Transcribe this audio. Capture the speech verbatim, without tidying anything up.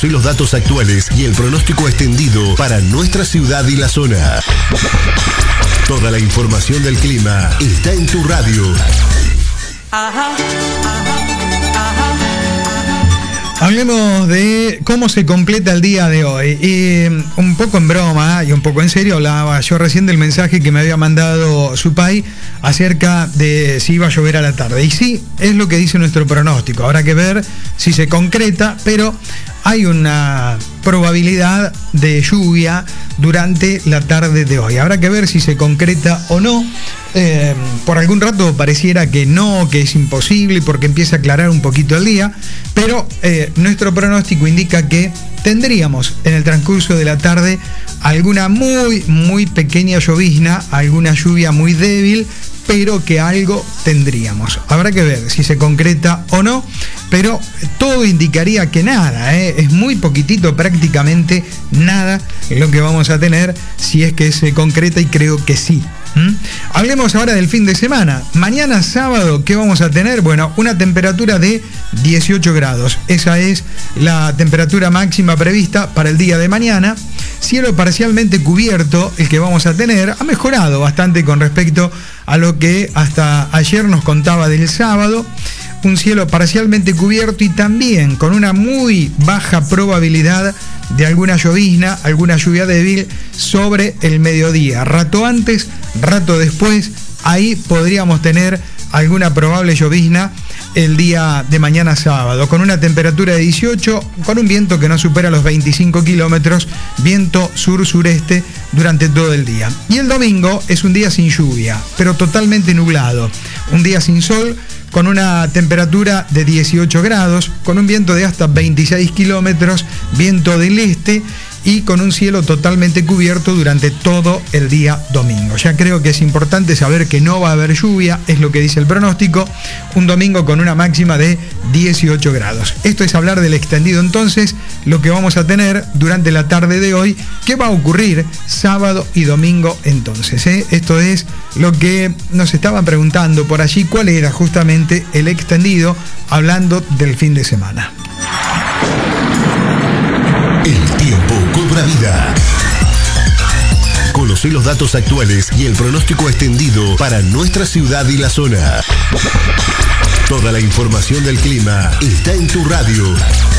Conocí los datos actuales y el pronóstico extendido para nuestra ciudad y la zona. Toda la información del clima está en tu radio. Ajá, ajá. Hablemos de cómo se completa el día de hoy. Y un poco en broma y un poco en serio hablaba yo recién del mensaje que me había mandado Supay acerca de si iba a llover a la tarde. Y sí, es lo que dice nuestro pronóstico. Habrá que ver si se concreta, pero hay una probabilidad de lluvia durante la tarde de hoy. Habrá que ver si se concreta o no. Eh, por algún rato pareciera que no, que es imposible porque empieza a aclarar un poquito el día, pero eh, nuestro pronóstico indica que tendríamos en el transcurso de la tarde alguna muy, muy pequeña llovizna, alguna lluvia muy débil, pero que algo tendríamos. Habrá que ver si se concreta o no, pero todo indicaría que nada, ¿eh? Es muy poquitito, prácticamente nada lo que vamos a tener si es que se concreta, y creo que sí. ¿Mm? Hablemos ahora del fin de semana. Mañana sábado, ¿qué vamos a tener? Bueno, una temperatura de dieciocho grados. Esa es la temperatura máxima prevista para el día de mañana. Cielo parcialmente cubierto, el que vamos a tener. Ha mejorado bastante con respecto a lo que hasta ayer nos contaba del sábado. Un cielo parcialmente cubierto y también con una muy baja probabilidad de alguna llovizna, alguna lluvia débil sobre el mediodía. Rato antes, rato después, ahí podríamos tener alguna probable llovizna el día de mañana sábado, con una temperatura de dieciocho, con un viento que no supera los veinticinco kilómetros, viento sur-sureste durante todo el día. Y el domingo es un día sin lluvia, pero totalmente nublado, un día sin sol, con una temperatura de dieciocho grados, con un viento de hasta veintiséis kilómetros, viento del este, y con un cielo totalmente cubierto durante todo el día domingo. Ya creo que es importante saber que no va a haber lluvia, es lo que dice el pronóstico, un domingo con una máxima de dieciocho grados. Esto es hablar del extendido entonces, lo que vamos a tener durante la tarde de hoy, ¿qué va a ocurrir sábado y domingo entonces? ¿eh? Esto es lo que nos estaban preguntando por allí, cuál era justamente el extendido, hablando del fin de semana. El tiempo cobra vida. Conocí los datos actuales y el pronóstico extendido para nuestra ciudad y la zona. Toda la información del clima está en tu radio.